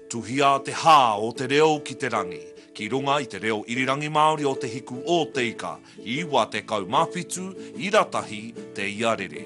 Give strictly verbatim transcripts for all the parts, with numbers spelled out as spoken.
Tuhia te hā o te reo ki te rangi. Ki runga i te reo irirangi Māori o te hiku o te ika. I wā te kau mawhitu, i ratahi te iarere.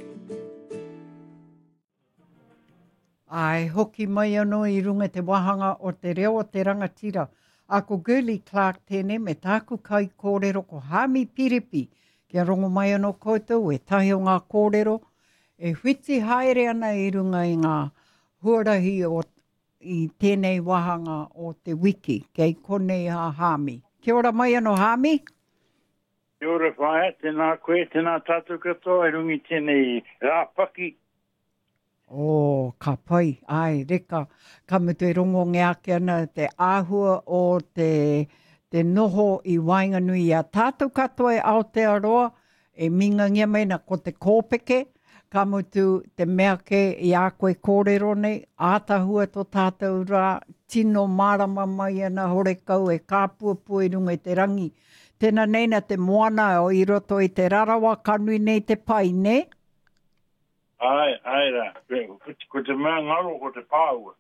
Ai, hoki mai anō i runga te wahanga o te reo o te rangatira. A ko Gurley Clark tēne me tāku kai kōrero ko Hami Piripi. Kia rongo mai anō koutou e tahi o ngā kōrero. E whiti haere ana i runga i ngā huarahi o i tēnei wahanga o te wiki. Kei konei ha Hami. Kia ora mai anō Hami. Kia ora whae, tēnā koe, tēnā tātou katoa, e rungi tēnei rāpaki. Oh, ka pai, ai, reka, ka mutu e rongo ngeake ana te āhua o te, te noho i Wainganui a tātou katoa e Aotearoa, e minga ngia meina ko te kōpeke, ka mutu te mea ke i a koe kōrero nei, ātahua tō tātou rā, tino marama mai ana horekau e kāpuapua i runga i te rangi. Tēnā neina te moana o i roto i te rarawa kanui nei te pai, ne? Ai, ai rā, ko te mea ngaro ko te pāua.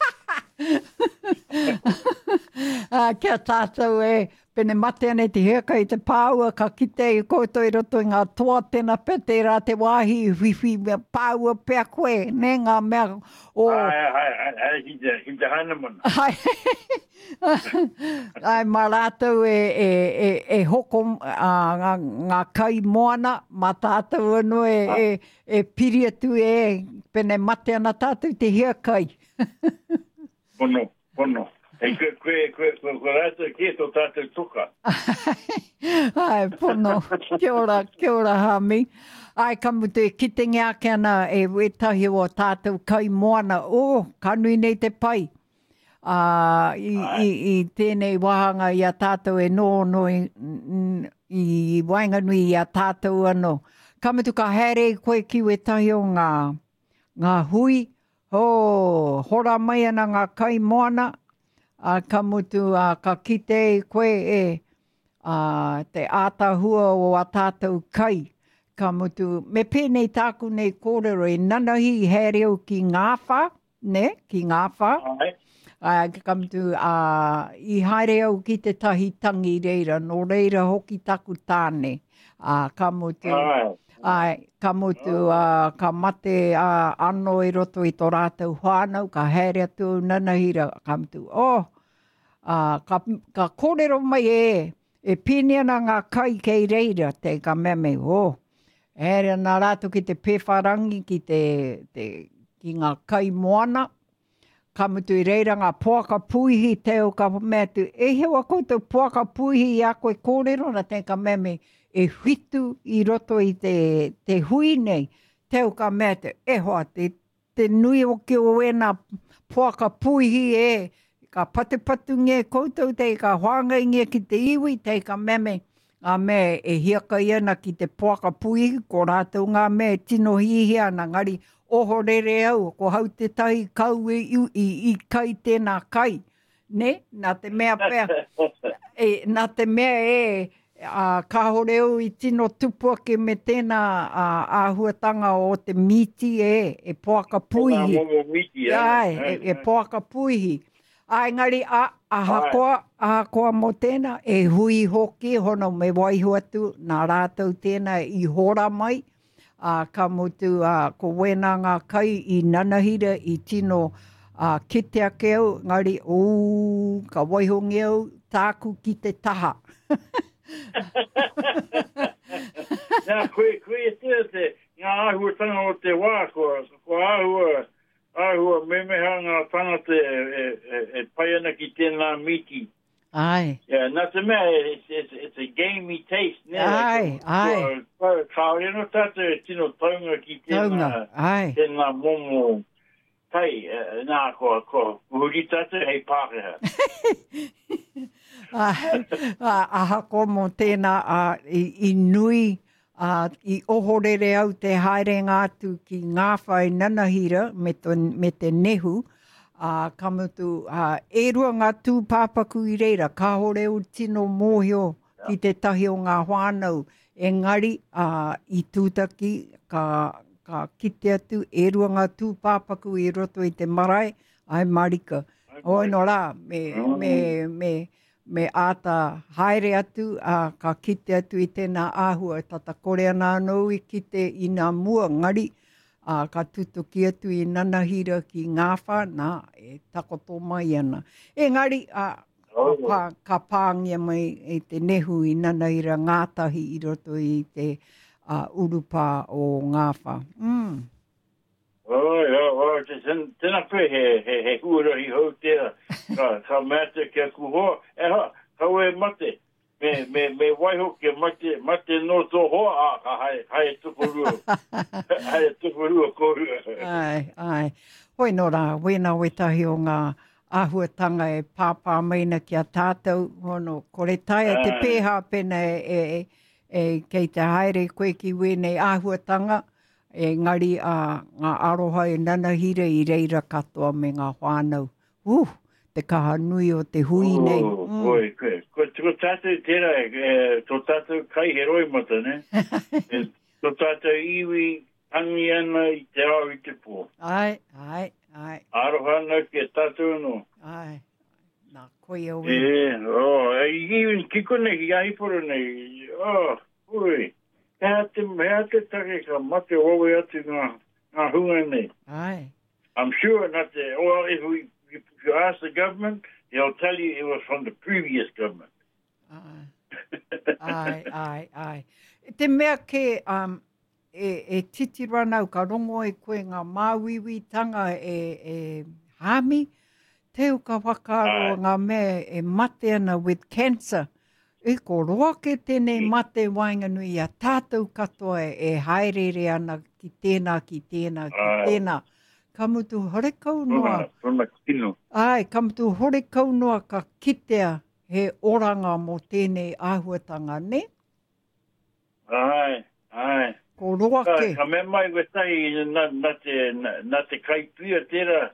uh, kia tātou e, pene mate ane te heka i te pāua, ka kite i koutou i roto i ngā toa tēnā pete rā te wāhi whiwhi pāua pēr koe, ne ngā mea o... Ai, ai, ai, ai, ki te, ki te hanamana. Ai, ai mā rātou e, e, e, e hoko uh, ngā, ngā kai moana, mā tātou anu e, e, e piri atu e, pene mate ana tātou te hea kai. Pono, pono. E koe, koe, koe, koe, koe rātou ki tō tātou tuka. Ai, pono. Kia ora, kia ora, Hami. Ai, ka mutu e kite ngeake ana e wetahi o tātou kai moana. O, oh, kanui nei te pai. Uh, i, i, I tēnei wahanga i a tātou e nō no i, i Wainganui i a tātou anō. Ka mutu ka here i koe ki wetahi o ngā, ngā hui. Oh, hora mai ana ngā kai moana. Uh, ka mutu uh, ka kite i koe e uh, te ātahua o a tātou kai. Ka mutu, me pēnei tāku nei kōrero e nanahi i hereo ki ngāwha, ne, ki ngāwha. Ai. Uh, ka mutu, uh, i haere au ki te tahi tangi reira, no reira hoki taku tāne. Uh, ka mutu, ai, ka mutu, uh, ka mate uh, ano i roto i tō rātou whānau, ka haere atu nanahira, ka mutu, oh, uh, ka, ka kōrero mai e, e pēne ana ngā kai kei reira, te ka meme, oh, haere ana rātou ki te pewharangi, ki te, te, ki ngā kai moana, ka mutu i reira ngā poaka puihi teo ka mea tu. E hewa koutou poaka puihi i a koe kōrero na te ka meme e whitu i roto i te, te hui nei. Teo ka mea tu e hoa te, te nui o ki o ena poaka puihi e ka patupatu nge koutou te ka hoanga nge ki te iwi te ka meme. Ngā mea e hiaka iana ki te poaka puihi ko rātou ngā mea tino hihi ana ngari oho rere au, ko hau te tahi kau i, i, i kai tēnā kai. Ne? Nā te mea pēr. E, nā te mea e, uh, ka hore au i tino tupuake me tēnā uh, āhuatanga o te miti e, e poaka puihi. Miti, ai, e, e poaka puihi. Ai ngari a, a hakoa, a hakoa mo tēnā, e hui hoki, hono me waihu atu, nā rātou tēnā i hora mai. Uh, ka mutu uh, ko wena ngā kai i nanahira i tino uh, kite ake au, ngari, uu, ka waihongi au, tāku ki te taha. Nā, koe, koe e te te, ngā āhua tanga o te wā, ko, ko āhua, āhua memeha ngā tanga te e, e, e pai ana ki tēnā miti. Ai. Yeah, nā te mea, it's, it's, it's a gamey taste. Ne? Ai, ai. Ka reno tātou e tino taunga ki tēnā, tēnā momo tai, nā ko, ko, huri tātou hei pāreha. Aha ko mo tēnā uh, i, i nui, uh, i ohorere au te haere ngātu ki ngāwhai nanahira me, to, me te nehu. Uh, ka mutu, uh, e rua ngā tūpāpaku i reira, ka hore o tino mōhio ki te tahi o ngā whānau. Engari, uh, i tūtaki, ka, ka kite atu, e rua ngā tūpāpaku i roto i te marae, ai marika. Oi no la, me, mm. me, me, me ata haere atu, a ka kite atu i tēnā āhua, tata kore ana anō i kite i nā mua ngari, a ka tutuki atu i nanahira ki ngāwha, nā, e takoto mai ana. Engari, a, ka, pā, ka pāngia mai e te nehu i nanahira ngātahi i roto i te uh, urupa o ngāwha. Mm. Oi, oi, tēnā koe he, he, he huarahi hau tēra, ka, ka mata kia kuhoa, e ha, kau e mate, me, me, me waiho kia mate, mate no tō hoa, a, ka hae, hae tukurua, hae tukurua kōrua. Ai, ai, hoi no rā, wena wetahi o ngā āhuatanga e pāpā meina kia tātou, hono, kore taia te pēha pena e, e, e kei te haere koe ki wene āhuatanga, e ngari a ngā aroha e nanahira i reira katoa me ngā whānau. Uh, te kaha nui o te hui nei. Oh, mm. Oi, koe, ko, ko tātou tērā, e, tō tātou kai he roi mata, ne? e, tō tātou iwi tangi ana i te au i te pō. Ai, ai, ai. Aroha nau ki tātou no. Ai, nā koe au e. E, oh, e iwi kikone ki aiporo nei. Oh, oi. Hea te, hea te take ka mate owe atu ngā, ngā hunga nei. Ai. I'm sure not the, well, if, we, if you ask the government, they'll tell you it was from the previous government. Ai, ai, ai, ai. Te mea ke um, e, e titira nau ka rongo e koe ngā māwiwi tanga e, e hami, teo ka whakaro ngā mea e mate ana with cancer. E ko roa ke tēnei mate wainganui a tātou katoa e haerere ana ki tēnā, ki tēnā, ki tēnā. Ka mutu hore kaunua. Rona kino. Ai, ka mutu hore kaunua ka kitea he oranga mo tēnei āhuatanga, ne? Ai, ai. Ko roa ke. Ka, ka me mai we tahi na, na, te, na, na te kaipia tēra.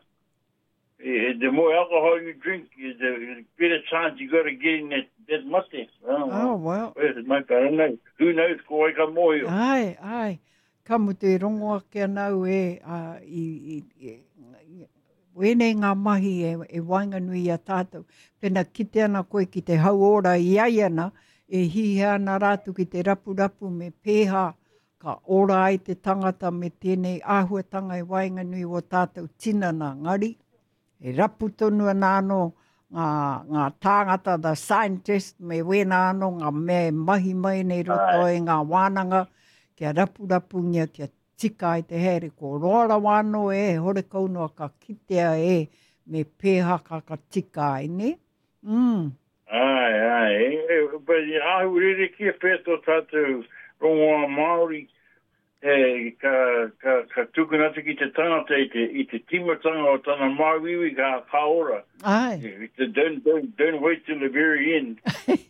The more alcohol you drink, the better chance you got to get in that, that mate. Oh, oh well. Who knows, ko ai ka mohi. Ai, ai. Ka mu te rongo ake anau e, uh, i, i, i, wene ngā mahi e, e wainganui a tātou. Pena kite ana koe ki te hauora i ai ana, e hihe ana rātu ki te rapu-rapu me pēha, ka ora ai te tangata me tēnei āhuatanga e wainganui o tātou tinana ngari. E rapu tonu anō ngā, ngā tāngata, the scientist, me wena anō ngā me mahi mai nei roto e ngā wānanga, kia rapu-rapu ngia, kia tika i te here. Ko roara wāno e, hore kaunua ka kitea e, me pēha ka ka tika ai, ne? Mm. Ai, ai. But ahu rere kia pēto tātou rongoa Māori, e ka ka ka tukunata ki te tangata i te i te timatanga o tana māwiwi ka kaora. Ai. Don't don't don't wait till the very end.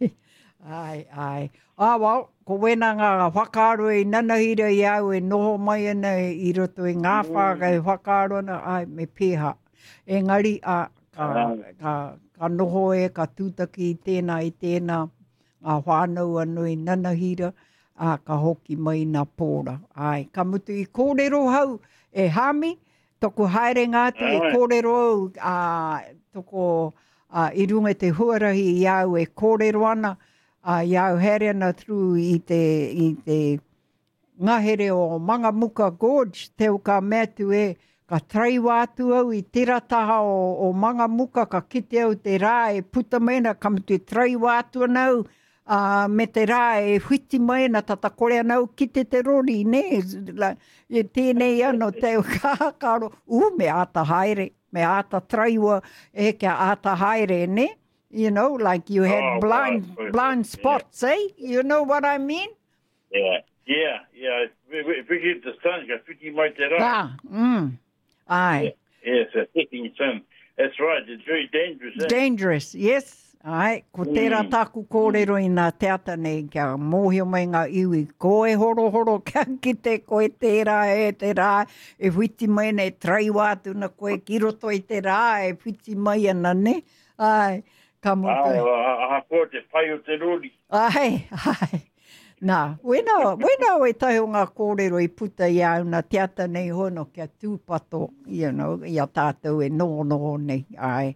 ai ai. Ah well, ko wena ngā whakaaro i nanahira i au e noho mai ana i roto i ngā whaka e whakaaro ana ai me pēha. Engari a ka ka ka noho e ka tūtaki i tēnā i tēnā a whānau anui nanahira. A ka hoki mai nā pōra. Ai, ka mutu i kōrero hau e hami, toko haere ngātu e kōrero au, a, toko a, i runga te huarahi i au e kōrero ana, a, i au here ana through i te, i te ngahere o Mangamuka Gorge, teo ka metu e, ka trai wātu au i tirataha o, o Mangamuka, ka kite au te rā e puta mena, ka mutu i trai wātu anau, Uh, me te rā e whiti mai na tata kore anau ki te te rori, ne? La, e tēnei ano teo kākaro. U, me āta haere, me āta traiwa e kia āta haere, ne? You know, like you had oh, blind wow. blind spots, yeah. eh? You know what I mean? Yeah, yeah, yeah. Whiti te sun, ka whiti mai te rā. Ah, mm, ai. Yeah, yeah, it's a hitting sun. That's right, it's very dangerous. Eh? Dangerous, yes. Ai, ko tērā tāku kōrero i nā teata nei, kia mōhio mai ngā iwi, ko e horo horo kia ki te koe tērā e te rā, e whiti mai nei trai wātu na koe ki roto i te rā, e whiti mai ana ne. Ai, ka motu. Ai, aha ko te whai o te rori. Ai, ai. Nā, wena, wena o e tahi o ngā kōrero i puta i au na teata nei hono kia tūpato, you know, i a tātou e noho noho nei, ai.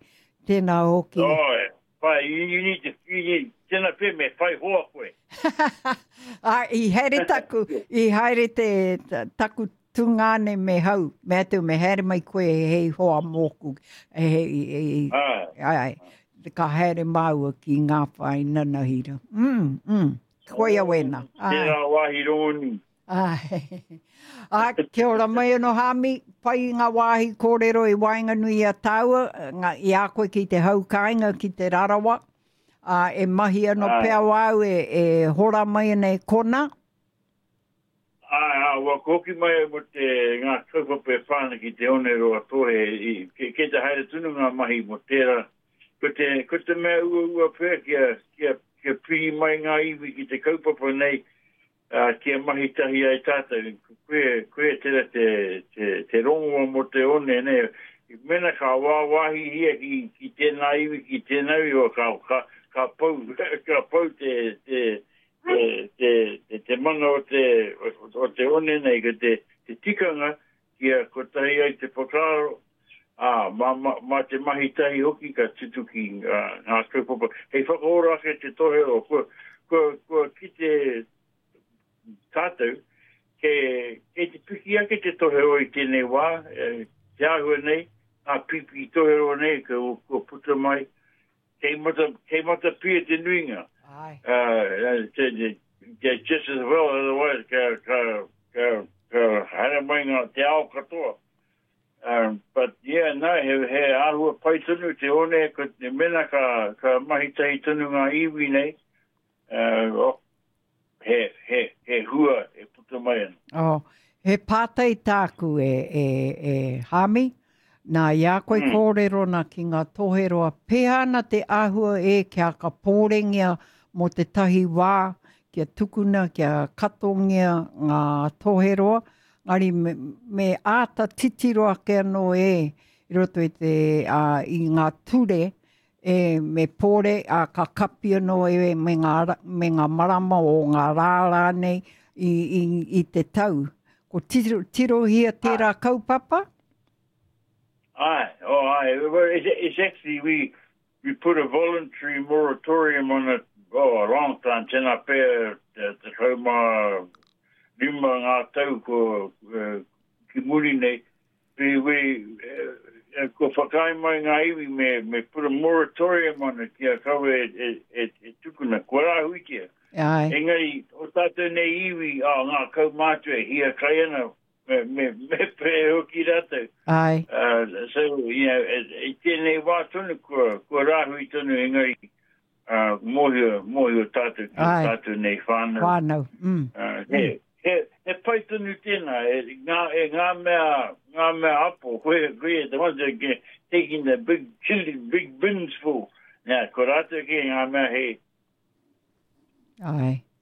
Tēnā hoki. Oh, pai, you need to, you need, tēnā pē me whai hoa koe. Ah, I haere taku, i haere te taku tungane me hau, me atu me haere mai koe hei hoa mōku. E, e, Ah. ai, ai, ka haere maua ki ngā whai nanahira. Mm, mm, koe a wena. Tēnā wāhi rōni. Ai. Ah, kia ora mai anō Hami, pai ngā wāhi kōrero i Wainganui a Taua, ngā, i a koe ki te haukainga ki te rarawa. Uh, e mahi anō Ai. pēr wau e, e hora mai nei kona. Ai, ai, wa koki mai mo te ngā kaupapa e whāna ki te one roa tohe, i, ke, ke te haere tunu ngā mahi mo tērā. Ko te, ko te mea ua ua pēr kia, kia, kia piri mai ngā iwi ki te kaupapa nei, uh, kia mahi tahi ai tātou. Koe, koe tērā te, te, te rongoa mo te one nei. Mena ka wāwahi hia ki, ki tēnā iwi ki tēnā iwi o ka, ka, ka pau, ka pau te, te, te, te, te, te manga o te, o te one nei, ka te, te tikanga, kia ko tahi ai te whakaro, ah, ma, ma, ma te mahi tahi hoki ka tutuki uh, ngā kaupapa. Hei whakaora ake te tohe o, ko, ko, ko ki te tātou, ke, ke te piki ake te tohe o i tēnei wā, eh, te ahua nei, a pipi tohe o nei, ko, ko puta mai, kei mata, kei mata pia te nuinga. Ai. Uh, te, te, te, just as well, otherwise, ka, ka, ka, ka hara mai ngā te ao katoa. Um, but, yeah, no, he, he ahua pai tunu te one, ko te mena ka, ka mahi tahi tunu ngā iwi nei, uh, oh, he, he, he hua, e puta mai ana. Oh, he pātai tāku e, e, e Hami, nā ia koe mm. kōrero na ki ngā toheroa. Pēhā na te ahua e kia ka pōrengia mo te tahi wā, kia tukuna, kia katongia ngā toheroa. Ngari me, me āta titiroa ke anō e, i roto i, te, uh, i ngā ture, e me pōre a ka kapi anō e me ngā, me ngā marama o ngā rāra nei i, i, i te tau. Ko tiro, tiro hia tērā kaupapa? Aye, oh, aye. Well, it's, it's actually, we we put a voluntary moratorium on it, oh, a long time, tēnā pēr, te kauma lima ngā tau ko uh, ki muri nei. We, we, uh, ko whakai mai ngā iwi, me, me put a moratorium on it, kia kawe e, e, e, e tukuna, kua rāhui kia. Ai. Engari, o tātou nei iwi, oh, ngā kaumātua, hia kai ana, me, me, me pe hoki rātou. Ai. Uh, so, you know, e tēnei wā tonu kua, kua rāhui tonu engari uh, mohio, mohio tātou, tātou nei whānau. Whānau, mm. Uh, he, he, he pai tonu tēnā, e ngā, e ngā mea, ngā mea apo, koe, koe, the ones that are taking the big, chili, big bins full. Nā, ko rātou ke ngā mea he. Ai.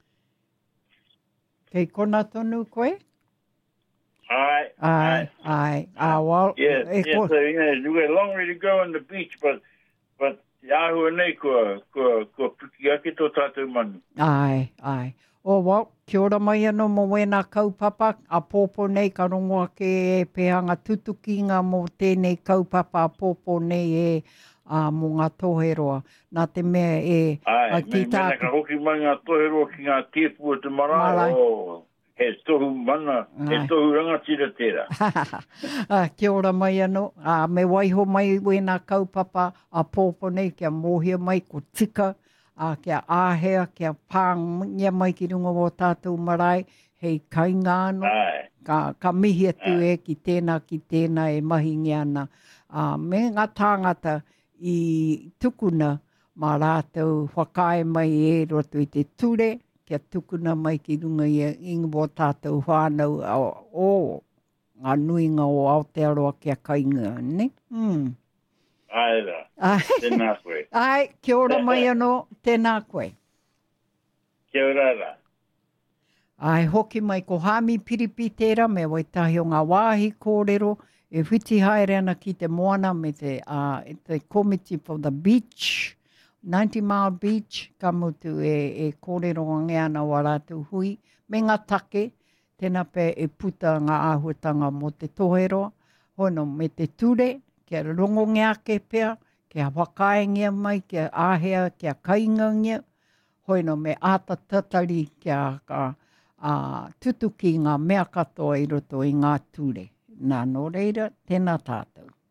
Kei kona tonu koe? Aye, aye, aye. Ah, well, yeah, e yeah. ko... So you know, you got a long way to go on the beach, but but ahua nei ko ko ko puki ake tō tātou manu. Ai, ai. O well, kia ora mai anō mo wēnā kaupapa, a pōpō nei ka rongoa ke e pehanga tutukinga mo tēnei kaupapa a pōpō nei e uh, mo ngā toheroa. Nā te mea e... Ai, uh, me mena ka hoki mai ngā toheroa ki ngā tiepua te mara. Malai. O, he tohu mana, he tohu rangatira tērā. uh, kia ora mai anō. Uh, me waiho mai wēnā kaupapa a pōpō nei kia mōhia mai ko tika. Uh, kia āhea, kia pāngia mai ki runga o tātou marae, hei kaingāno, ka, ka mihi atu e ki tēnā ki tēnā e mahingi ana. Uh, me ngā tāngata i tukuna, mā rātou whakae mai e roto i te ture, kia tukuna mai ki runga i ingo o tātou whānau o, o ngā nuinga o Aotearoa kia kainga, ne? Mm. Ai rā, tēnā koe. Ai, kia ora mai anō, tēnā koe. Kia ora rā. Ai, hoki mai ko Hami Piripi tērā, me waitahi o ngā wāhi kōrero, e whiti haere ana ki te moana me te, uh, te committee for the beach, ninety mile beach, ka mutu e, e kōrero nge ana wa rātou hui, me ngā take, tēnā pe e puta ngā āhuatanga mo te toheroa, hono me te ture, kia rongo ngea ke pea, kia whakaengia mai, kia āhea, kia kaingangia, hoi no me āta tatari kia ka uh, tutuki ngā mea katoa i roto i ngā ture. Nā no reira, tēnā tātou.